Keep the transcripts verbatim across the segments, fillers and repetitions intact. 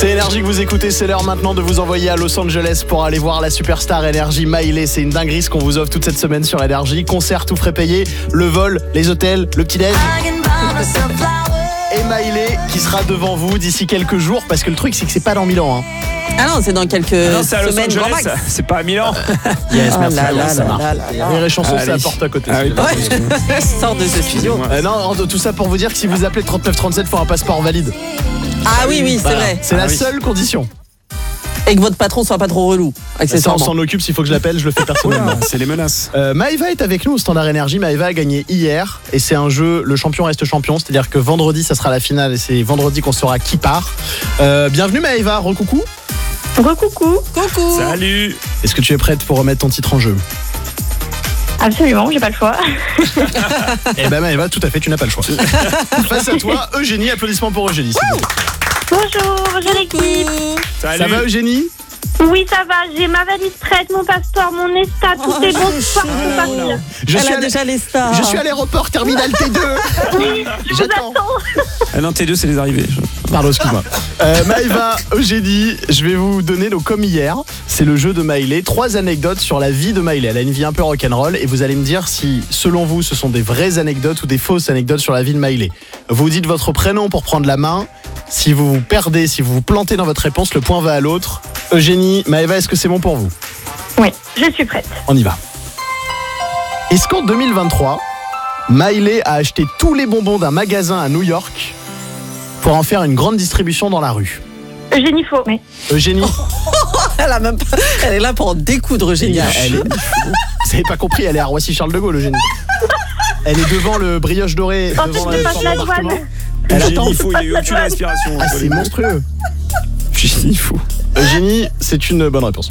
C'est Énergie que vous écoutez, c'est l'heure maintenant de vous envoyer à Los Angeles pour aller voir la superstar Énergie Miley. C'est une dinguerie ce qu'on vous offre toute cette semaine sur Énergie. Concert tout frais payé, le vol, les hôtels, le petit-déj. Et Miley qui sera devant vous d'ici quelques jours, parce que le truc c'est que c'est pas dans Milan hein. Ah non, c'est dans quelques ah non, c'est à Los semaines grand max. C'est pas à Milan. Yes, oh merci, là là ça là marche. là là. Rire et chanson, c'est Allez. la porte à côté. Ah oui, pardon, Ouais. Sors de ce studio. Euh, non, tout ça pour vous dire que si vous appelez trente-neuf trente-sept, il faut un passeport valide. Ah oui, oui, c'est Voilà. vrai. C'est Ah la oui. seule condition. Et que votre patron soit pas trop relou, Ça, on accessoirement. s'en occupe, s'il faut que je l'appelle, je le fais personnellement. Oula, c'est les menaces. Euh, Maëva est avec nous au Standard Énergie. Maëva a gagné hier et c'est un jeu, le champion reste champion, c'est-à-dire que vendredi ça sera la finale et c'est vendredi qu'on saura qui part. Euh, bienvenue Maëva, recoucou. Recoucou. Coucou. Salut. Est-ce que tu es prête pour remettre ton titre en jeu? Absolument, j'ai pas le choix. Eh ben Maëva, tout à fait, tu n'as pas le choix. Face à toi, Eugénie, applaudissements pour Eugénie. s'il vous plaît. Bonjour, bonjour l'équipe. Salut. Ça va Eugénie? Oui, ça va, j'ai ma valise prête, mon passeport, mon ESTA, tout est bon ce soir pour partir. Je Elle suis, a à l'é- déjà les stars. je suis à l'aéroport terminal T deux. Oui, je vous J'attends. attends. Ah non, T deux, c'est les arrivées. Pardon, excuse-moi. Euh, Maëva, Eugénie, je vais vous donner, donc, comme hier, c'est le jeu de Miley, trois anecdotes sur la vie de Miley. Elle a une vie un peu rock'n'roll et vous allez me dire si, selon vous, ce sont des vraies anecdotes ou des fausses anecdotes sur la vie de Miley. Vous dites votre prénom pour prendre la main. Si vous vous perdez, si vous vous plantez dans votre réponse, le point va à l'autre. Eugénie, Maëva, est-ce que c'est bon pour vous? Oui, je suis prête. On y va. Est-ce qu'en deux mille vingt-trois, Miley a acheté tous les bonbons d'un magasin à New York pour en faire une grande distribution dans la rue? Eugénie Faux. Oui. Eugénie, Elle, a même pas- elle est là pour en découdre, génial. elle est... Vous avez pas compris, elle est à Roissy-Charles de Gaulle, Eugénie. Elle est devant le brioche doré, Quand devant je le passe centre la d'embarquement. douane. Elle attend. Il faut, il y a eu aucune respiration. Ah, c'est monstrueux. Il faut. Eugénie, c'est une bonne réponse.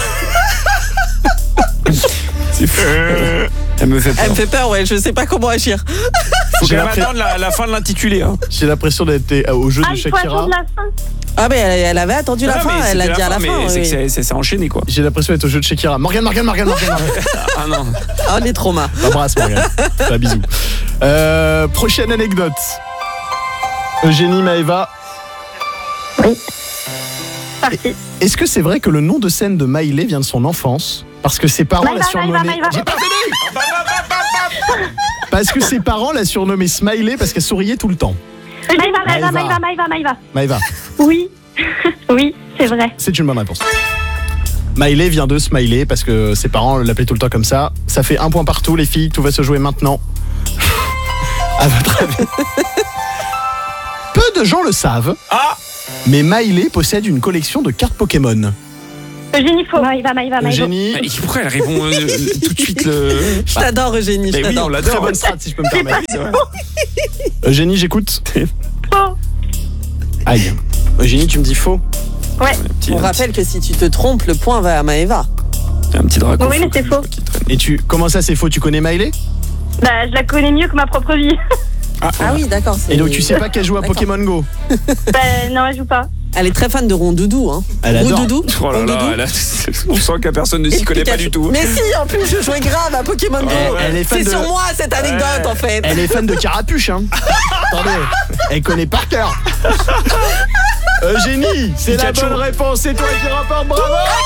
C'est fou. Elle me fait peur. Elle me fait peur, ouais, je sais pas comment agir. Faut J'ai quand même l'impression- attendre la, la fin de l'intitulé. Hein. J'ai l'impression d'être euh, au jeu Ah, de il faut Shakira. attendre la fin. Ah, mais elle, elle avait attendu la Ah, fin, mais elle l'a c'était dit à la mais fin. c'est oui. que c'est- c'est c'est enchaîné quoi. J'ai l'impression d'être au jeu de Shakira. Morgane, Morgane, Morgane, Morgane, Morgane. Ah non. Oh, les traumas. T'embrasse, Morgane. Un bisou. Euh, prochaine anecdote. Eugénie, Maëva. Oui. Parti. Est-ce que c'est vrai que le nom de scène de Miley vient de son enfance? Parce que ses parents Maëva, la surnommaient... Maëva, Maëva. J'ai pas fini. Parce que ses parents la surnommaient Smiley parce qu'elle souriait tout le temps. Maïva, Maïva, Maëva. Maïva, Maïva, Maïva. Maëva, Oui. Oui, c'est vrai. c'est une bonne réponse. Miley vient de Smiley parce que ses parents l'appelaient tout le temps comme ça. Ça fait un point partout, les filles. Tout va se jouer maintenant. À votre avis. Peu de gens le savent, Ah. mais Miley possède une collection de cartes Pokémon. Eugénie Faux. Maïva, Maïva, Maïva. Eugénie, Mais pourquoi elle répond euh, tout de suite le... Je t'adore, Eugénie, je Mais oui, t'adore. on très l'adore. bonne strat si je peux me permettre. C'est vrai. Eugénie, j'écoute. Faux. Aïe. Eugénie, tu me dis faux. Ouais. Un petit, On un rappelle que si tu te trompes, le point va à Maëva. petit- un petit dragon. Oui, mais c'est faux. qui traîne. Et tu, comment ça c'est faux? Tu connais Miley? Bah, je la connais mieux que ma propre vie. Ah, Ah oui, d'accord. c'est- Et donc tu sais pas qu'elle joue à D'accord. Pokémon Go? Bah, non, elle joue pas. Elle est très fan de Rondoudou. Hein. Elle adore. Rondoudou Oh là là, Rondoudou. elle a- on sent que la personne ne s'y Et connaît pas Pikachu. du tout. Mais si, en plus, je jouais grave à Pokémon Go. Elle- elle est fan C'est de- sur moi cette anecdote, en fait. Elle est fan de Carapuche, hein. Attendez, elle connaît par cœur. Eugénie, c'est la Pikachu. bonne réponse. C'est toi qui rapporte, bravo.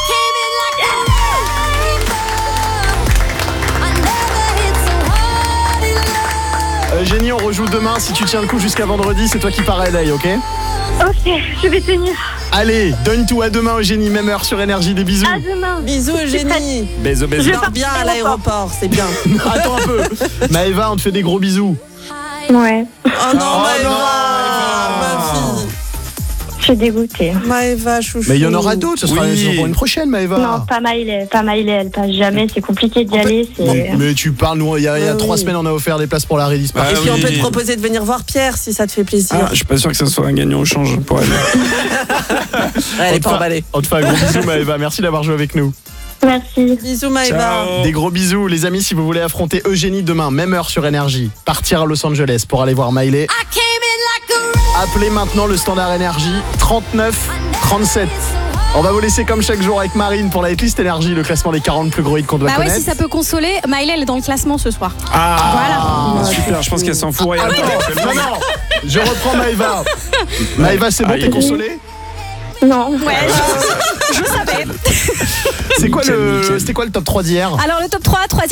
Eugénie, on rejoue demain. Si tu tiens le coup jusqu'à vendredi, c'est toi qui pars à L A, ok? Ok, je vais tenir. Allez, donne tout à demain, Eugénie. Même heure sur Énergie. Des bisous. À demain. Bisous, Eugénie. Baiso, baiso. Je Dors bien à l'aéroport, c'est bien. Attends un peu. Maëva, on te fait des gros bisous. Ouais, Oh non, Oh Maëva, non, ma fille. je suis dégoûtée. Maëva, chouchou. Mais il y en aura d'autres. Ce sera Oui. ce sera pour une prochaine, Maëva. Non, pas Maïlé, pas Maïlé, elle passe jamais, c'est compliqué d'y aller. Mais, C'est... mais tu parles, nous, il y a, il y a Oui, trois oui. semaines, on a offert des places pour la Redis Ah, Et puis on oui. peut te proposer de venir voir Pierre si ça te fait plaisir. Ah, je suis pas sûr que ça soit un gagnant au change pour elle. Elle On est te pas fait- emballée. On te fait un gros bisou, Maëva. Merci d'avoir joué avec nous. Merci. Bisous, Maëva. Ciao. Des gros bisous, les amis. Si vous voulez affronter Eugénie demain, même heure sur Énergie, partir à Los Angeles pour aller voir Miley. Appelez maintenant le standard Énergie trente-neuf trente-sept. On va vous laisser comme chaque jour avec Marine pour la hitlist Énergie, le classement des quarante plus gros hits qu'on doit Bah ouais, connaître. si ça peut consoler, Miley elle est dans le classement ce soir. Ah, Voilà. super, je pense qu'elle s'en fout rien. Attends, non, non, je reprends Maëva. Maëva, c'est bon, Aïe. t'es consolée? Non. Ouais, je, je savais. C'est quoi Nickel, le, nickel. c'était quoi le top trois d'hier? Alors le top trois, troisième